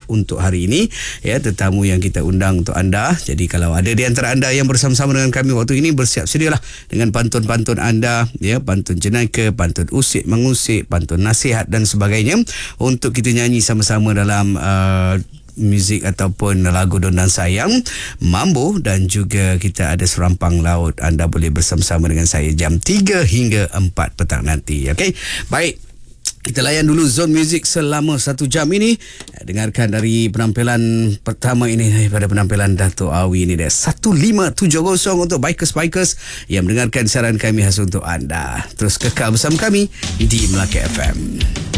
untuk hari ini, ya, tetamu yang kita undang untuk anda. Jadi kalau ada di antara anda yang bersama-sama dengan kami waktu ini, bersiap sedialah dengan pantun-pantun anda, ya, pantun jenaka, pantun usik mengusik, pantun nasihat dan sebagainya, untuk kita nyanyi sama-sama dalam muzik ataupun lagu Dondan Sayang, Mambo, dan juga kita ada Serampang Laut. Anda boleh bersama-sama dengan saya jam 3 hingga 4 petang nanti. Okey, baik. Kita layan dulu Zone Music selama 1 jam ini. Dengarkan dari penampilan pertama ini, daripada penampilan Dato' Awi ini, dia 1570 untuk Bikers yang mendengarkan siaran kami khas untuk anda. Terus kekal bersama kami di Melaka FM.